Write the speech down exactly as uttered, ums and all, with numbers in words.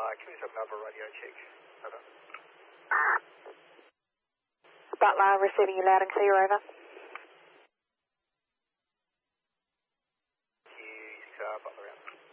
Q seven Alpha radio check. Over. Butler, receiving you loud and clear, over. Q six uh, Butler out.